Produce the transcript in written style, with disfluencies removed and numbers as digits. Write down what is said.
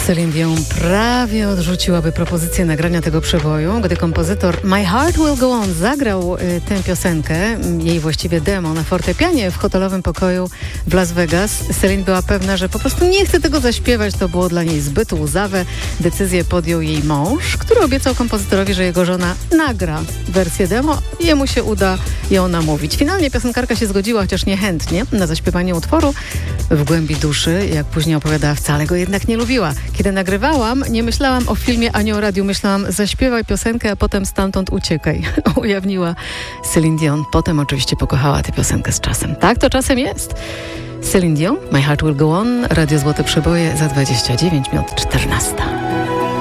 Celine Dion prawie odrzuciłaby propozycję nagrania tego przeboju, gdy kompozytor My Heart Will Go On zagrał tę piosenkę, jej właściwie demo, na fortepianie w hotelowym pokoju w Las Vegas. Celine była pewna, że po prostu nie chce tego zaśpiewać, to było dla niej zbyt łzawe. Decyzję podjął jej mąż, który obiecał kompozytorowi, że jego żona nagra wersję demo i jemu się uda ją namówić. Finalnie piosenkarka się zgodziła, chociaż niechętnie, na zaśpiewanie utworu. W głębi duszy, jak później opowiadała, wcale go jednak nie lubiła. Kiedy nagrywałam, nie myślałam o filmie ani o radiu. Myślałam, zaśpiewaj piosenkę, a potem stamtąd uciekaj. Ujawniła Celine Dion. Potem oczywiście pokochała tę piosenkę z czasem. Tak to czasem jest. Celine Dion, My Heart Will Go On, Radio Złote Przeboje za 29 minut 14.